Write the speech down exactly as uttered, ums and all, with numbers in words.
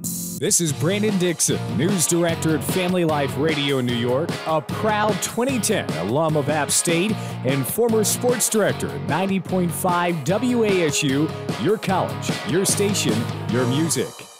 This is Brandon Dixon, news director at Family Life Radio in New York, a proud twenty ten alum of App State, and former sports director at ninety point five W A S U, your college, your station, your music.